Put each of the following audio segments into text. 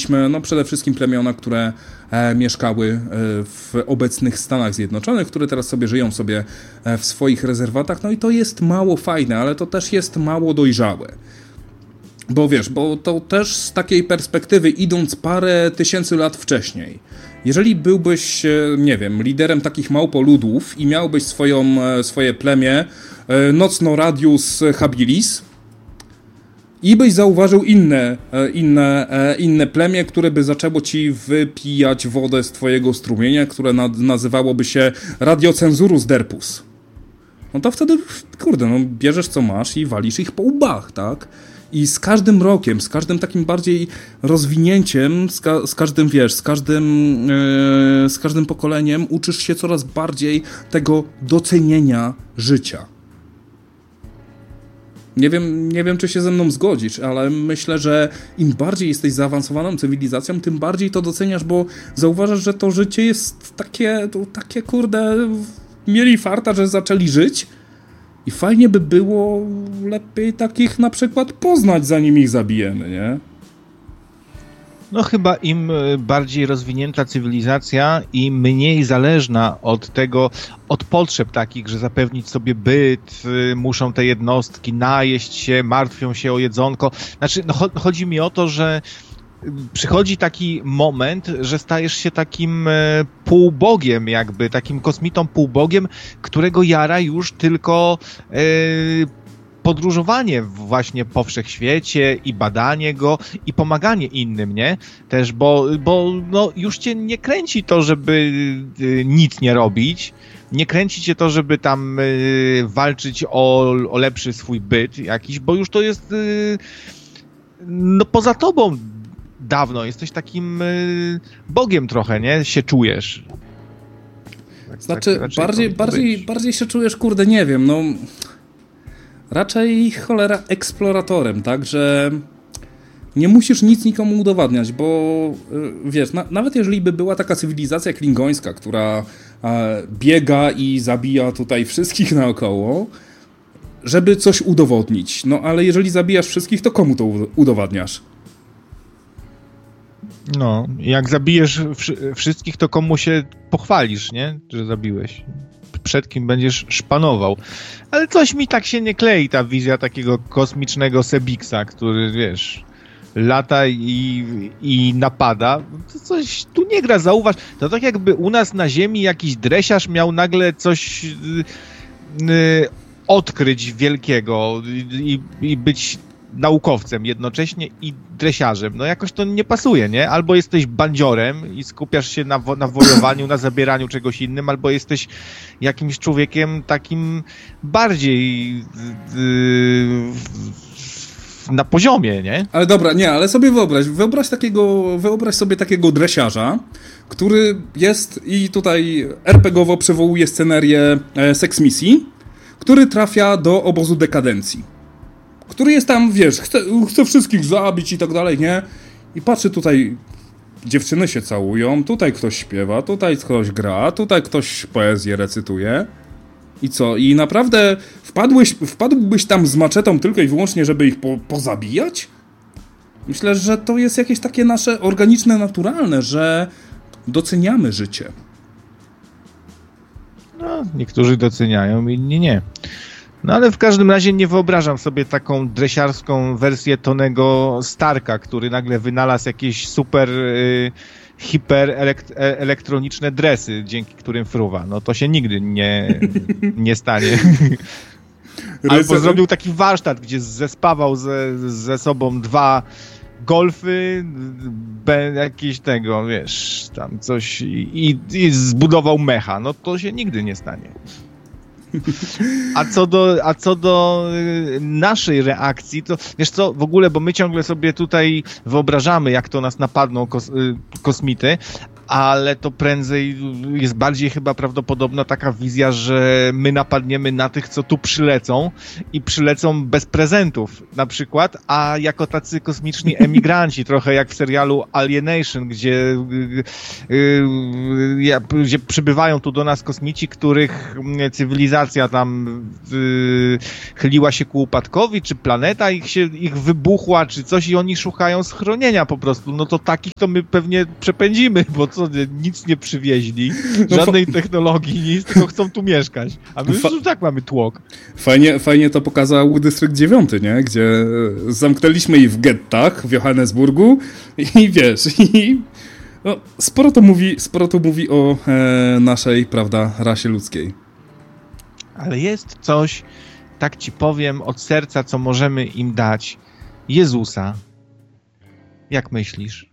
mieliśmy no przede wszystkim plemiona, które mieszkały w obecnych Stanach Zjednoczonych, które teraz sobie żyją sobie w swoich rezerwatach, no i to jest mało fajne, ale to też jest mało dojrzałe. Bo wiesz, bo to też z takiej perspektywy, idąc parę tysięcy lat wcześniej, jeżeli byłbyś, nie wiem, liderem takich małpoludów i miałbyś swoje plemię Nocno Radius Habilis i byś zauważył inne plemię, które by zaczęło ci wypijać wodę z twojego strumienia, które nazywałoby się Radiocenzurus Derpus, no to wtedy, kurde, no bierzesz co masz i walisz ich po łbach, tak? I z każdym rokiem, z każdym takim bardziej rozwinięciem, z każdym, wiesz, z każdym pokoleniem uczysz się coraz bardziej tego docenienia życia. Nie wiem, czy się ze mną zgodzisz, ale myślę, że im bardziej jesteś zaawansowaną cywilizacją, tym bardziej to doceniasz, bo zauważasz, że to życie jest takie kurde, mieli farta, że zaczęli żyć. I fajnie by było lepiej takich na przykład poznać, zanim ich zabijemy, nie? No chyba im bardziej rozwinięta cywilizacja i mniej zależna od potrzeb takich, że zapewnić sobie byt, muszą te jednostki najeść się, martwią się o jedzonko. Znaczy, no, chodzi mi o to, że przychodzi taki moment, że stajesz się takim półbogiem jakby, takim kosmitą półbogiem, którego jara już tylko podróżowanie właśnie po wszechświecie i badanie go i pomaganie innym, nie? Też, bo no, już cię nie kręci to, żeby nic nie robić, nie kręci cię to, żeby tam walczyć o lepszy swój byt jakiś, bo już to jest no poza tobą dawno, jesteś takim bogiem trochę, nie? Się czujesz. Znaczy, bardziej się czujesz, kurde, nie wiem, no raczej cholera eksploratorem, tak, że nie musisz nic nikomu udowadniać, bo wiesz, nawet jeżeli by była taka cywilizacja klingońska, która biega i zabija tutaj wszystkich naokoło, żeby coś udowodnić, no ale jeżeli zabijasz wszystkich, to komu to udowadniasz? No, jak zabijesz wszystkich, to komu się pochwalisz, nie? Że zabiłeś. Przed kim będziesz szpanował. Ale coś mi tak się nie klei, ta wizja takiego kosmicznego Sebiksa, który, wiesz, lata i napada. To coś tu nie gra, zauważ. To tak jakby u nas na Ziemi jakiś dresiarz miał nagle coś odkryć wielkiego i być naukowcem jednocześnie i dresiarzem. No jakoś to nie pasuje, nie? Albo jesteś bandziorem i skupiasz się na wojowaniu, na zabieraniu czegoś innym, albo jesteś jakimś człowiekiem takim bardziej na poziomie, nie? Ale dobra, nie, ale sobie wyobraź sobie takiego dresiarza, który jest i tutaj RPGowo przywołuje scenerię Sex Misji, który trafia do obozu dekadencji. Który jest tam, wiesz, chce wszystkich zabić i tak dalej, nie? I patrzy tutaj, dziewczyny się całują, tutaj ktoś śpiewa, tutaj ktoś gra, tutaj ktoś poezję recytuje. I co? I naprawdę wpadłbyś tam z maczetą tylko i wyłącznie, żeby ich pozabijać? Myślę, że to jest jakieś takie nasze organiczne, naturalne, że doceniamy życie. No, niektórzy doceniają, inni nie. No ale w każdym razie nie wyobrażam sobie taką dresiarską wersję Tonego Starka, który nagle wynalazł jakieś super elektroniczne dresy, dzięki którym fruwa. No to się nigdy nie stanie. Albo zrobił taki warsztat, gdzie zespawał ze sobą dwa golfy, jakieś tego, wiesz, tam coś i zbudował mecha. No to się nigdy nie stanie. A co do naszej reakcji, to wiesz co, w ogóle, bo my ciągle sobie tutaj wyobrażamy, jak to nas napadną kosmity, ale to prędzej jest bardziej chyba prawdopodobna taka wizja, że my napadniemy na tych, co tu przylecą i przylecą bez prezentów na przykład, a jako tacy kosmiczni emigranci, trochę jak w serialu Alienation, gdzie przybywają tu do nas kosmici, których cywilizacja tam chyliła się ku upadkowi, czy planeta ich wybuchła, czy coś i oni szukają schronienia po prostu. No to takich to my pewnie przepędzimy, bo co, nic nie przywieźli, żadnej technologii, nic, tylko chcą tu mieszkać. A my już tak mamy tłok. Fajnie to pokazał Dystrykt 9, nie? Gdzie zamknęliśmy ich w gettach w Johannesburgu i wiesz, no, sporo to mówi o naszej, prawda, rasie ludzkiej. Ale jest coś, tak ci powiem, od serca, co możemy im dać. Jezusa. Jak myślisz?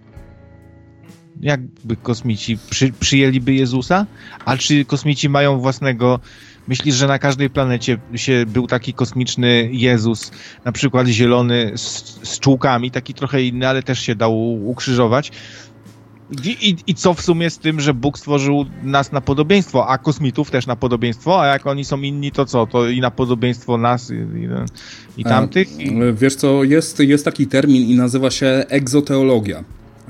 Jakby kosmici przyjęliby Jezusa? A czy kosmici mają własnego... Myślisz, że na każdej planecie był taki kosmiczny Jezus, na przykład zielony z czułkami, taki trochę inny, ale też się dał ukrzyżować? I co w sumie z tym, że Bóg stworzył nas na podobieństwo, a kosmitów też na podobieństwo, a jak oni są inni, to co? To i na podobieństwo nas i tamtych? Wiesz co, jest taki termin i nazywa się egzoteologia,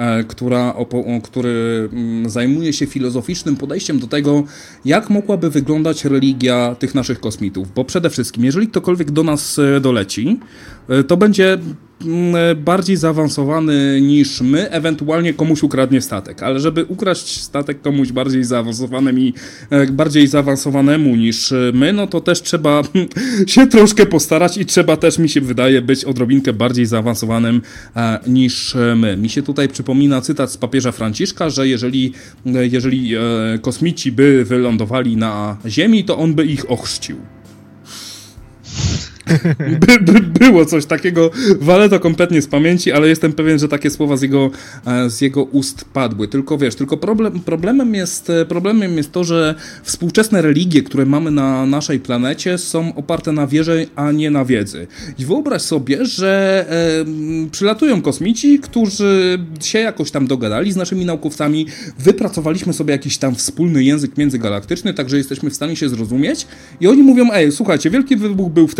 który zajmuje się filozoficznym podejściem do tego, jak mogłaby wyglądać religia tych naszych kosmitów. Bo przede wszystkim, jeżeli ktokolwiek do nas doleci, to będzie bardziej zaawansowany niż my, ewentualnie komuś ukradnie statek. Ale żeby ukraść statek komuś bardziej zaawansowanemu niż my, no to też trzeba się troszkę postarać i trzeba też, mi się wydaje, być odrobinkę bardziej zaawansowanym niż my. Mi się tutaj przypomina cytat z papieża Franciszka, że jeżeli kosmici by wylądowali na Ziemi, to on by ich ochrzcił. Było coś takiego, walę to kompletnie z pamięci, ale jestem pewien, że takie słowa z jego ust padły. Tylko wiesz, problemem jest to, że współczesne religie, które mamy na naszej planecie, są oparte na wierze, a nie na wiedzy. I wyobraź sobie, że przylatują kosmici, którzy się jakoś tam dogadali z naszymi naukowcami, wypracowaliśmy sobie jakiś tam wspólny język międzygalaktyczny, także jesteśmy w stanie się zrozumieć i oni mówią, słuchajcie, wielki wybuch był w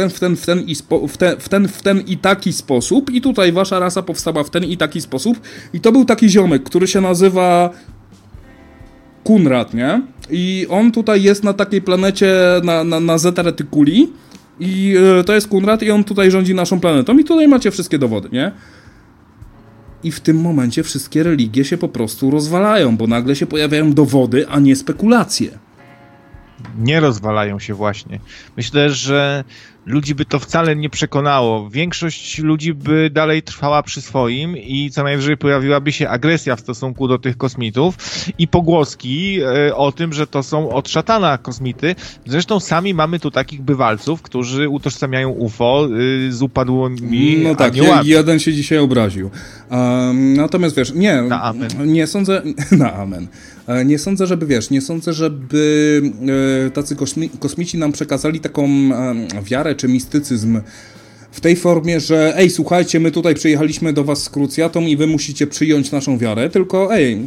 ten i taki sposób i tutaj wasza rasa powstała w ten i taki sposób i to był taki ziomek, który się nazywa Kunrad, nie? I on tutaj jest na takiej planecie na Zeta Reticuli i to jest Kunrad i on tutaj rządzi naszą planetą i tutaj macie wszystkie dowody, nie? I w tym momencie wszystkie religie się po prostu rozwalają, bo nagle się pojawiają dowody, a nie spekulacje. Nie rozwalają się właśnie. Myślę, że ludzi by to wcale nie przekonało. Większość ludzi by dalej trwała przy swoim i co najwyżej pojawiłaby się agresja w stosunku do tych kosmitów i pogłoski o tym, że to są od szatana kosmity. Zresztą sami mamy tu takich bywalców, którzy utożsamiają UFO z upadłymi no tak, jeden się dzisiaj obraził. Natomiast wiesz, na amen. Nie sądzę... Na amen. Nie sądzę, żeby tacy kosmici nam przekazali taką wiarę czy mistycyzm w tej formie, że słuchajcie, my tutaj przyjechaliśmy do was z krucjatą i wy musicie przyjąć naszą wiarę, tylko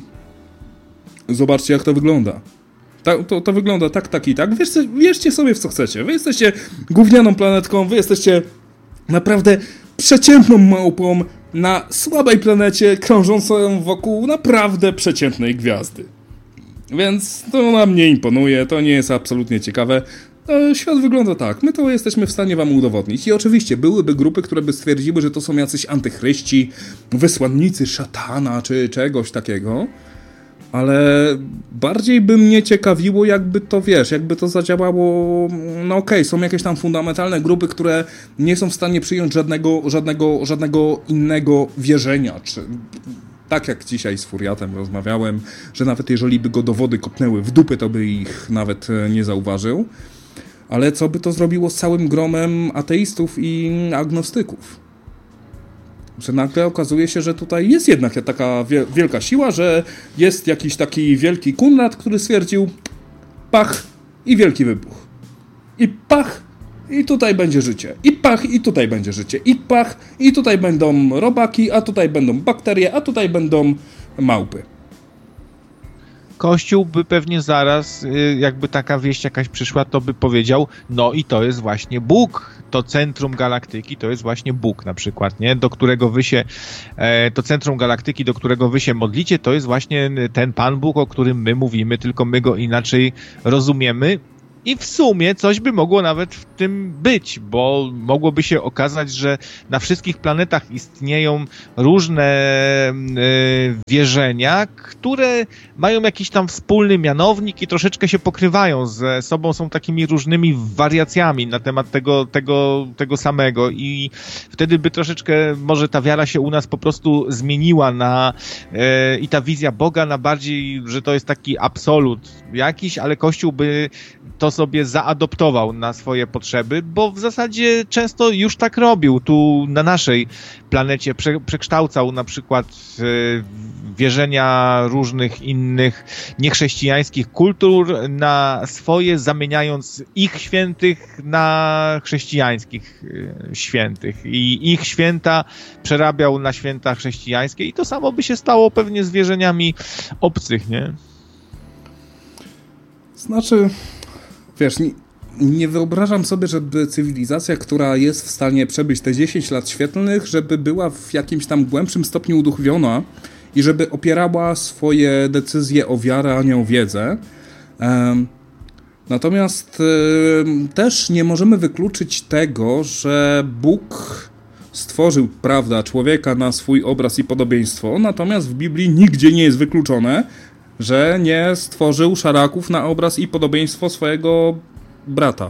zobaczcie, jak to wygląda. To wygląda tak i tak. Wierzcie sobie w co chcecie. Wy jesteście gównianą planetką, wy jesteście naprawdę przeciętną małpą na słabej planecie krążącą wokół naprawdę przeciętnej gwiazdy. Więc to nam nie imponuje, to nie jest absolutnie ciekawe. Świat wygląda tak, my to jesteśmy w stanie wam udowodnić. I oczywiście byłyby grupy, które by stwierdziły, że to są jacyś antychryści, wysłannicy szatana, czy czegoś takiego. Ale bardziej by mnie ciekawiło, jakby to zadziałało, są jakieś tam fundamentalne grupy, które nie są w stanie przyjąć żadnego innego wierzenia, czy... Tak jak dzisiaj z Furiatem rozmawiałem, że nawet jeżeli by go dowody kopnęły w dupy, to by ich nawet nie zauważył. Ale co by to zrobiło z całym gromem ateistów i agnostyków? Że nagle okazuje się, że tutaj jest jednak taka wielka siła, że jest jakiś taki wielki Kunrad, który stwierdził pach i wielki wybuch. I pach i tutaj będzie życie. I pach i tutaj będzie życie. I pach i tutaj będą robaki, a tutaj będą bakterie, a tutaj będą małpy. Kościół by pewnie zaraz, jakby taka wieść jakaś przyszła, to by powiedział, no i to jest właśnie Bóg, to centrum galaktyki, to jest właśnie Bóg na przykład, nie? Do którego wy się, to centrum galaktyki, do którego wy się modlicie, to jest właśnie ten Pan Bóg, o którym my mówimy, tylko my go inaczej rozumiemy. I w sumie coś by mogło nawet w tym być, bo mogłoby się okazać, że na wszystkich planetach istnieją różne wierzenia, które mają jakiś tam wspólny mianownik i troszeczkę się pokrywają ze sobą, są takimi różnymi wariacjami na temat tego samego i wtedy by troszeczkę może ta wiara się u nas po prostu zmieniła i ta wizja Boga na bardziej, że to jest taki absolut jakiś, ale Kościół by to sobie zaadoptował na swoje potrzeby, bo w zasadzie często już tak robił. Tu na naszej planecie przekształcał na przykład wierzenia różnych innych niechrześcijańskich kultur na swoje, zamieniając ich świętych na chrześcijańskich świętych. I ich święta przerabiał na święta chrześcijańskie i to samo by się stało pewnie z wierzeniami obcych, nie? Znaczy, wiesz, nie wyobrażam sobie, żeby cywilizacja, która jest w stanie przebyć te 10 lat świetlnych, żeby była w jakimś tam głębszym stopniu uduchowiona i żeby opierała swoje decyzje o wiarę, a nie o wiedzę. Natomiast też nie możemy wykluczyć tego, że Bóg stworzył, prawda, człowieka na swój obraz i podobieństwo, natomiast w Biblii nigdzie nie jest wykluczone, że nie stworzył szaraków na obraz i podobieństwo swojego brata.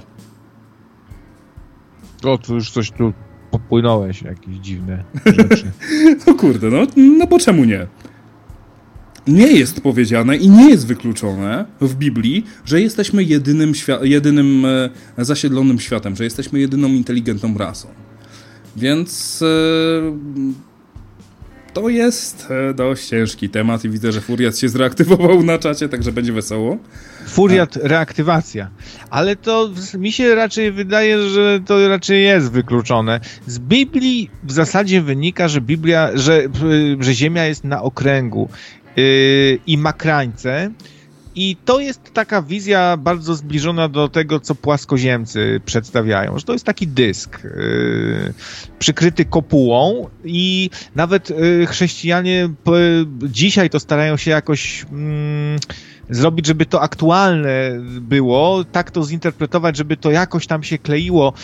O, tu już coś tu popłynąłeś, jakieś dziwne rzeczy. No kurde, no bo czemu nie? Nie jest powiedziane i nie jest wykluczone w Biblii, że jesteśmy jedynym zasiedlonym światem, że jesteśmy jedyną inteligentną rasą. Więc to jest dość ciężki temat i widzę, że Furiat się zreaktywował na czacie, także będzie wesoło. Furiat, reaktywacja. Ale to mi się raczej wydaje, że to raczej jest wykluczone. Z Biblii w zasadzie wynika, że Ziemia jest na okręgu i ma krańce. I to jest taka wizja bardzo zbliżona do tego, co płaskoziemcy przedstawiają, że to jest taki dysk przykryty kopułą i nawet chrześcijanie dzisiaj to starają się jakoś zrobić, żeby to aktualne było, tak to zinterpretować, żeby to jakoś tam się kleiło,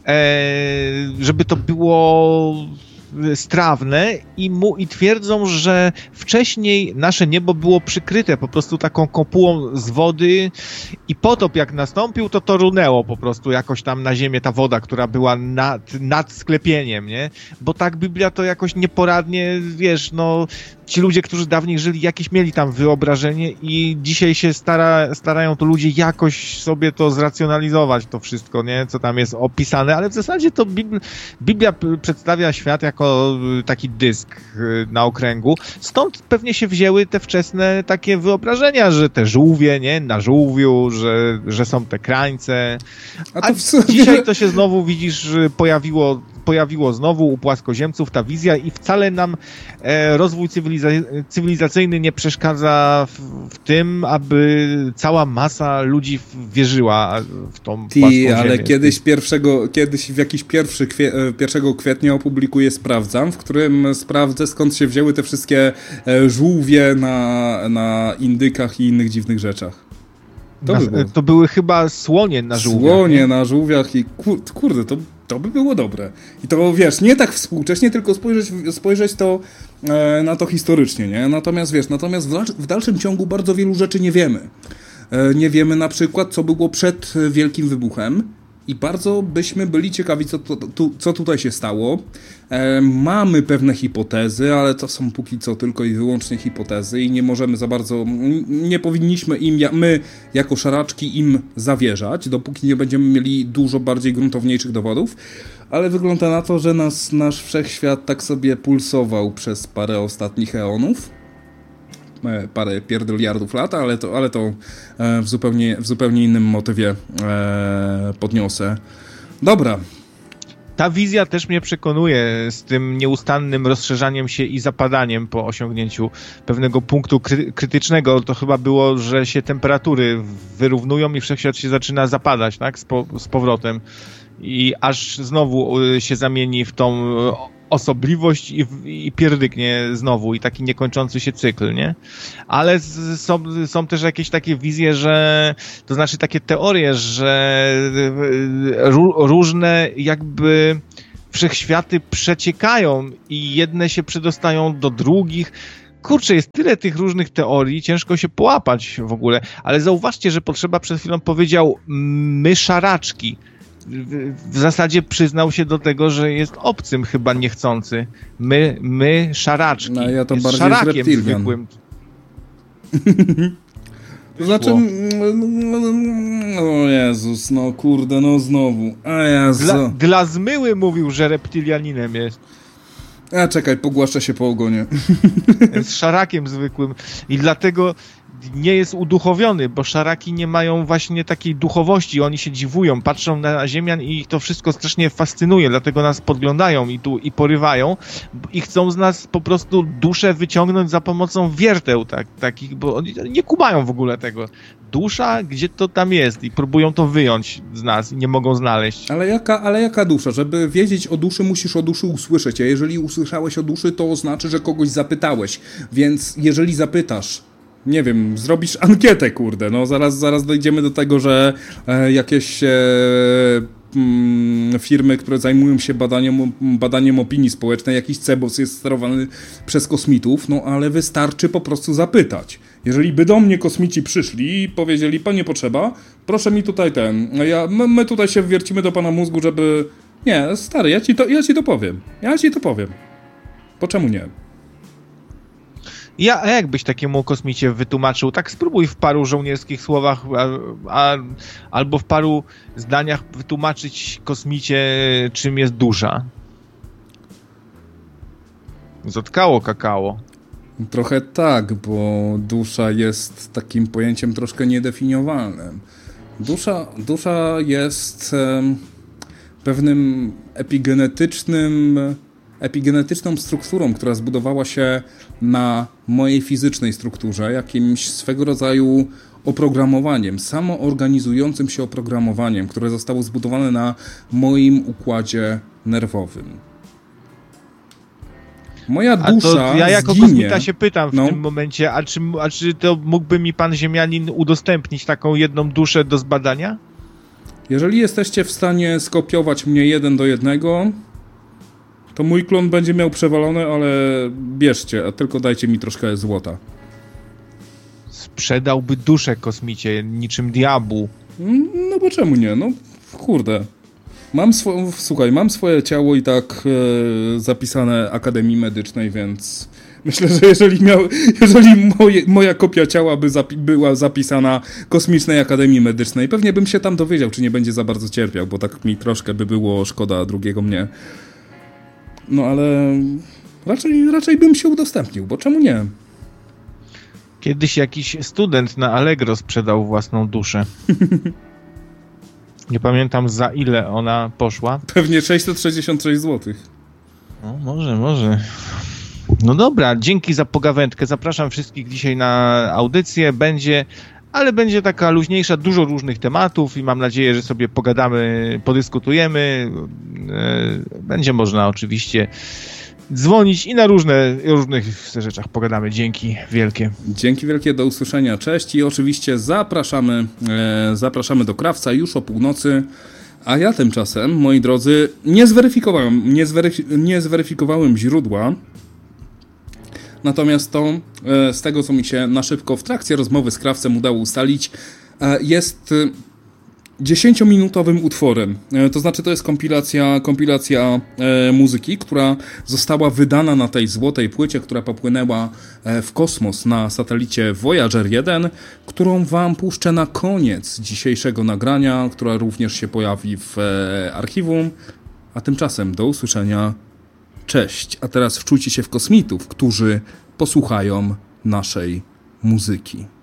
żeby to było strawne i twierdzą, że wcześniej nasze niebo było przykryte po prostu taką kopułą z wody i potop jak nastąpił, to runęło po prostu jakoś tam na ziemię ta woda, która była nad sklepieniem, nie? Bo tak Biblia to jakoś nieporadnie, wiesz, no ci ludzie, którzy dawniej żyli, jakieś mieli tam wyobrażenie i dzisiaj się starają to ludzie jakoś sobie to zracjonalizować, to wszystko, nie? Co tam jest opisane, ale w zasadzie to Biblia przedstawia świat jako taki dysk na okręgu. Stąd pewnie się wzięły te wczesne takie wyobrażenia, że te żółwie, nie? Na żółwiu, że są te krańce. A dzisiaj to się znowu, widzisz, pojawiło znowu u płaskoziemców ta wizja i wcale nam rozwój cywilizacyjny nie przeszkadza w tym, aby cała masa ludzi wierzyła w tą płaską ale ziemię. Kiedyś w jakiś 1 kwietnia opublikuję Sprawdzam, w którym sprawdzę, skąd się wzięły te wszystkie żółwie na indykach i innych dziwnych rzeczach. To były chyba słonie na żółwiach. Słonie na żółwiach i kurde, to by było dobre. I to, wiesz, nie tak współcześnie, tylko spojrzeć na to historycznie, nie? Natomiast w dalszym ciągu bardzo wielu rzeczy nie wiemy. Nie wiemy na przykład, co było przed Wielkim Wybuchem i bardzo byśmy byli ciekawi, co tutaj się stało. Mamy pewne hipotezy, ale to są póki co tylko i wyłącznie hipotezy i nie możemy za bardzo, nie powinniśmy my jako szaraczki im zawierzać, dopóki nie będziemy mieli dużo bardziej gruntowniejszych dowodów, ale wygląda na to, że nasz wszechświat tak sobie pulsował przez parę ostatnich eonów, parę pierdyliardów lat, ale to w zupełnie innym motywie podniosę. Dobra. ta wizja też mnie przekonuje z tym nieustannym rozszerzaniem się i zapadaniem po osiągnięciu pewnego punktu krytycznego. To chyba było, że się temperatury wyrównują i wszechświat się zaczyna zapadać, tak? Z powrotem. I aż znowu się zamieni w tą osobliwość i pierdyknie znowu i taki niekończący się cykl, nie? Ale są też jakieś takie wizje, że to znaczy takie teorie, że różne jakby wszechświaty przeciekają i jedne się przedostają do drugich. Kurczę, jest tyle tych różnych teorii, ciężko się połapać w ogóle, ale zauważcie, że Potrzeba przed chwilą powiedział my szaraczki. W zasadzie przyznał się do tego, że jest obcym chyba niechcący. My szaraczki. No ja to jest bardziej szarakiem z zwykłym. To znaczy, o Jezus, no kurde, no znowu. A Jezu. Dla zmyły mówił, że reptilianinem jest. A czekaj, pogłaszczę się po ogonie. Jest szarakiem zwykłym i dlatego nie jest uduchowiony, bo szaraki nie mają właśnie takiej duchowości, oni się dziwują, patrzą na ziemian i ich to wszystko strasznie fascynuje, dlatego nas podglądają i porywają i chcą z nas po prostu duszę wyciągnąć za pomocą wierteł, takich, bo oni nie kumają w ogóle tego. Dusza, gdzie to tam jest i próbują to wyjąć z nas i nie mogą znaleźć. Ale jaka dusza? Żeby wiedzieć o duszy, musisz o duszy usłyszeć, a jeżeli usłyszałeś o duszy, to znaczy, że kogoś zapytałeś, więc jeżeli zapytasz, nie wiem, zrobisz ankietę, kurde, no zaraz dojdziemy do tego, że jakieś firmy, które zajmują się badaniem opinii społecznej, jakiś cebos jest sterowany przez kosmitów, no ale wystarczy po prostu zapytać. Jeżeli by do mnie kosmici przyszli i powiedzieli, panie Potrzeba, proszę mi tutaj my tutaj się wwiercimy do pana mózgu, żeby... Nie, stary, ja ci to powiem. Po czemu nie? A jakbyś takiemu kosmicie wytłumaczył? Tak spróbuj w paru żołnierskich słowach albo w paru zdaniach wytłumaczyć kosmicie, czym jest dusza. Zatkało kakao. Trochę tak, bo dusza jest takim pojęciem troszkę niedefiniowalnym. Dusza jest pewnym epigenetyczną strukturą, która zbudowała się na mojej fizycznej strukturze, jakimś swego rodzaju oprogramowaniem, samoorganizującym się oprogramowaniem, które zostało zbudowane na moim układzie nerwowym. Moja dusza ja jako zginie. kosmita się pytam w tym momencie, a czy to mógłby mi pan ziemianin udostępnić taką jedną duszę do zbadania? Jeżeli jesteście w stanie skopiować mnie 1:1, to mój klon będzie miał przewalone, ale bierzcie, a tylko dajcie mi troszkę złota. Sprzedałby duszę kosmicie, niczym diabłu. No bo czemu nie? No kurde. Mam swoje ciało i tak zapisane Akademii Medycznej, więc myślę, że jeżeli moja kopia ciała była zapisana Kosmicznej Akademii Medycznej, pewnie bym się tam dowiedział, czy nie będzie za bardzo cierpiał, bo tak mi troszkę by było szkoda drugiego mnie. No ale raczej bym się udostępnił, bo czemu nie? Kiedyś jakiś student na Allegro sprzedał własną duszę. Nie pamiętam za ile ona poszła. Pewnie 666 zł. No, może. No dobra, dzięki za pogawędkę. Zapraszam wszystkich dzisiaj na audycję. Ale będzie taka luźniejsza, dużo różnych tematów i mam nadzieję, że sobie pogadamy, podyskutujemy. Będzie można oczywiście dzwonić i na różnych rzeczach pogadamy. Dzięki wielkie. Dzięki wielkie, do usłyszenia, cześć i oczywiście zapraszamy do Krawca już o północy, a ja tymczasem, moi drodzy, nie zweryfikowałem źródła, natomiast to z tego, co mi się na szybko w trakcie rozmowy z Krawcem udało ustalić, jest 10-minutowym utworem. To znaczy, to jest kompilacja muzyki, która została wydana na tej złotej płycie, która popłynęła w kosmos na satelicie Voyager 1, którą wam puszczę na koniec dzisiejszego nagrania, która również się pojawi w archiwum. A tymczasem do usłyszenia. Cześć. A teraz wczujcie się w kosmitów, którzy posłuchają naszej muzyki.